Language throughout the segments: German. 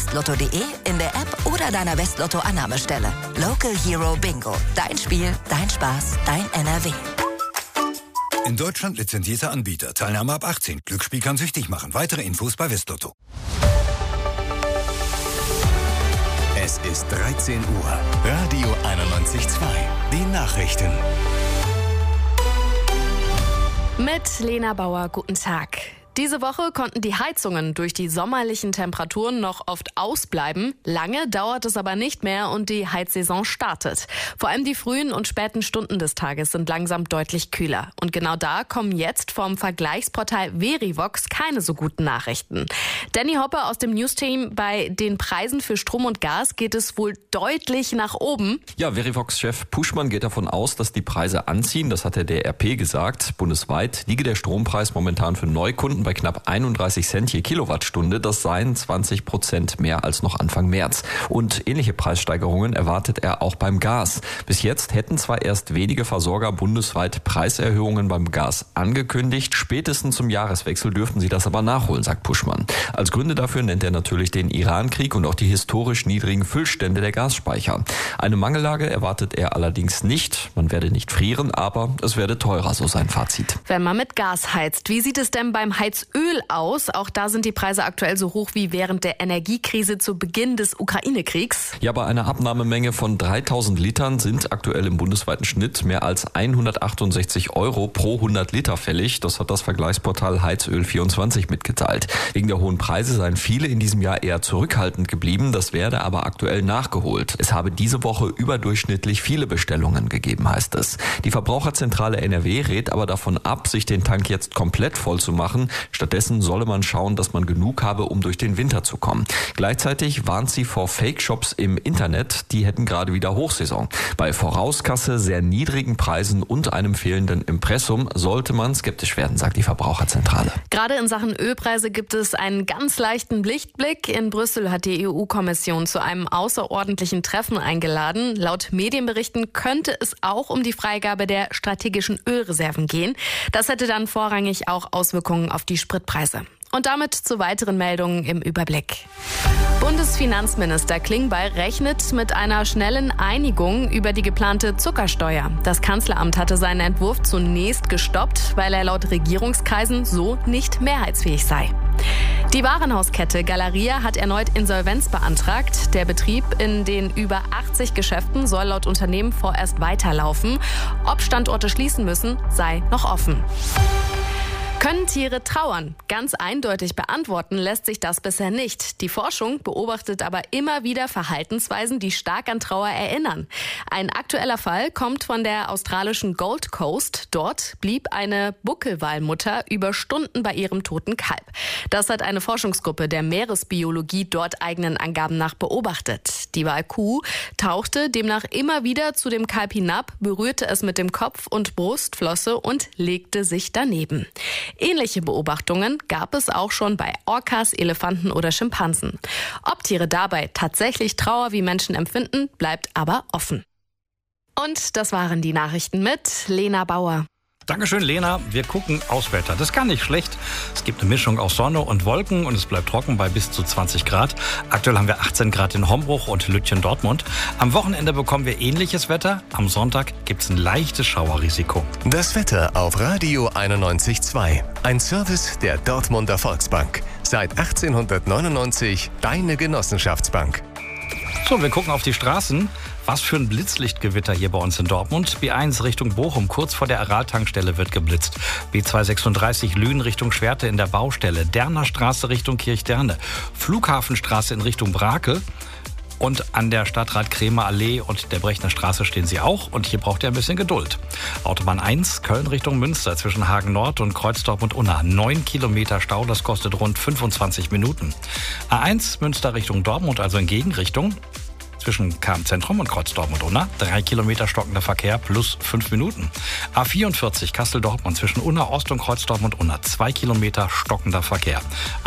westlotto.de, in der App oder deiner Westlotto-Annahmestelle. Local Hero Bingo. Dein Spiel, dein Spaß, dein NRW. In Deutschland lizenzierter Anbieter. Teilnahme ab 18. Glücksspiel kann süchtig machen. Weitere Infos bei Westlotto. Es ist 13 Uhr. Radio 91.2. Die Nachrichten. Mit Lena Bauer, guten Tag. Diese Woche konnten die Heizungen durch die sommerlichen Temperaturen noch oft ausbleiben. Lange dauert es aber nicht mehr und die Heizsaison startet. Vor allem die frühen und späten Stunden des Tages sind langsam deutlich kühler. Und genau da kommen jetzt vom Vergleichsportal Verivox keine so guten Nachrichten. Danny Hopper aus dem Newsteam: Bei den Preisen für Strom und Gas geht es wohl deutlich nach oben. Ja, Verivox-Chef Puschmann geht davon aus, dass die Preise anziehen. Das hat der DRP gesagt. Bundesweit liege der Strompreis momentan für Neukunden bei knapp 31 Cent je Kilowattstunde. Das seien 20% mehr als noch Anfang März. Und ähnliche Preissteigerungen erwartet er auch beim Gas. Bis jetzt hätten zwar erst wenige Versorger bundesweit Preiserhöhungen beim Gas angekündigt. Spätestens zum Jahreswechsel dürften sie das aber nachholen, sagt Puschmann. Als Gründe dafür nennt er natürlich den Iran-Krieg und auch die historisch niedrigen Füllstände der Gasspeicher. Eine Mangellage erwartet er allerdings nicht. Man werde nicht frieren, aber es werde teurer, so sein Fazit. Wenn man mit Gas heizt, wie sieht es denn beim Heizöl aus? Auch da sind die Preise aktuell so hoch wie während der Energiekrise zu Beginn des Ukraine-Kriegs. Ja, bei einer Abnahmemenge von 3000 Litern sind aktuell im bundesweiten Schnitt mehr als 168 € pro 100 Liter fällig. Das hat das Vergleichsportal Heizöl24 mitgeteilt. Wegen der hohen Preise seien viele in diesem Jahr eher zurückhaltend geblieben. Das werde aber aktuell nachgeholt. Es habe diese Woche überdurchschnittlich viele Bestellungen gegeben, heißt es. Die Verbraucherzentrale NRW rät aber davon ab, sich den Tank jetzt komplett voll zu machen. Stattdessen solle man schauen, dass man genug habe, um durch den Winter zu kommen. Gleichzeitig warnt sie vor Fake-Shops im Internet. Die hätten gerade wieder Hochsaison. Bei Vorauskasse, sehr niedrigen Preisen und einem fehlenden Impressum sollte man skeptisch werden, sagt die Verbraucherzentrale. Gerade in Sachen Ölpreise gibt es einen ganz leichten Lichtblick. In Brüssel hat die EU-Kommission zu einem außerordentlichen Treffen eingeladen. Laut Medienberichten könnte es auch um die Freigabe der strategischen Ölreserven gehen. Das hätte dann vorrangig auch Auswirkungen auf die Spritpreise. Und damit zu weiteren Meldungen im Überblick. Bundesfinanzminister Klingbeil rechnet mit einer schnellen Einigung über die geplante Zuckersteuer. Das Kanzleramt hatte seinen Entwurf zunächst gestoppt, weil er laut Regierungskreisen so nicht mehrheitsfähig sei. Die Warenhauskette Galeria hat erneut Insolvenz beantragt. Der Betrieb in den über 80 Geschäften soll laut Unternehmen vorerst weiterlaufen. Ob Standorte schließen müssen, sei noch offen. Können Tiere trauern? Ganz eindeutig beantworten lässt sich das bisher nicht. Die Forschung beobachtet aber immer wieder Verhaltensweisen, die stark an Trauer erinnern. Ein aktueller Fall kommt von der australischen Gold Coast. Dort blieb eine Buckelwalmutter über Stunden bei ihrem toten Kalb. Das hat eine Forschungsgruppe der Meeresbiologie dort eigenen Angaben nach beobachtet. Die Walkuh tauchte demnach immer wieder zu dem Kalb hinab, berührte es mit dem Kopf und Brustflosse und legte sich daneben. Ähnliche Beobachtungen gab es auch schon bei Orcas, Elefanten oder Schimpansen. Ob Tiere dabei tatsächlich Trauer wie Menschen empfinden, bleibt aber offen. Und das waren die Nachrichten mit Lena Bauer. Dankeschön, Lena. Wir gucken aufs Wetter. Das kann nicht schlecht. Es gibt eine Mischung aus Sonne und Wolken und es bleibt trocken bei bis zu 20 Grad. Aktuell haben wir 18 Grad in Hombruch und Lütchen-Dortmund. Am Wochenende bekommen wir ähnliches Wetter. Am Sonntag gibt es ein leichtes Schauerrisiko. Das Wetter auf Radio 91.2. Ein Service der Dortmunder Volksbank. Seit 1899 deine Genossenschaftsbank. So, wir gucken auf die Straßen. Was für ein Blitzlichtgewitter hier bei uns in Dortmund. B1 Richtung Bochum, kurz vor der Aral-Tankstelle wird geblitzt. B236 Lünen Richtung Schwerte in der Baustelle. Derner Straße Richtung Kirchderne. Flughafenstraße in Richtung Brakel. Und an der Stadtrat-Kremer Allee und der Brechner Straße stehen sie auch. Und hier braucht ihr ein bisschen Geduld. Autobahn 1, Köln Richtung Münster zwischen Hagen Nord und Kreuzdorf und Unna. 9 Kilometer Stau, das kostet rund 25 Minuten. A1 Münster Richtung Dortmund, also in Gegenrichtung. Zwischen KM-Zentrum und Kreuzdorf und Unna 3 Kilometer stockender Verkehr plus 5 Minuten. A44 Kassel-Dortmund zwischen Unna Ost und Kreuzdorf und Unna 2 Kilometer stockender Verkehr.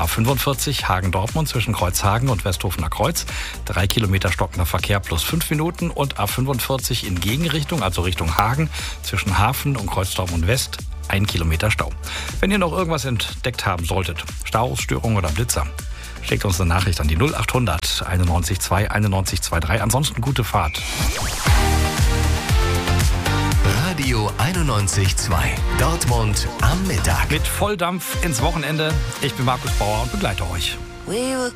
A45 Hagen-Dortmund zwischen Kreuzhagen und Westhofener Kreuz 3 Kilometer stockender Verkehr plus 5 Minuten. Und A45 in Gegenrichtung, also Richtung Hagen zwischen Hafen und Kreuzdorf und West 1 Kilometer Stau. Wenn ihr noch irgendwas entdeckt haben solltet, Staus, Störungen oder Blitzer, Schickt uns eine Nachricht an die 0800 91 2 91 23. Ansonsten gute Fahrt. Radio 91.2. Dortmund am Mittag. Mit Volldampf ins Wochenende. Ich bin Markus Bauer und begleite euch.